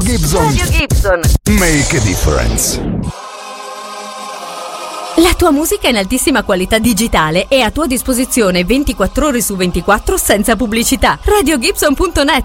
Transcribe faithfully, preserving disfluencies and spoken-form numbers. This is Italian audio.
Gibson. Radio Gibson. Make a difference. La tua musica in altissima qualità digitale è a tua disposizione ventiquattro ore su ventiquattro senza pubblicità. radio gibson punto net.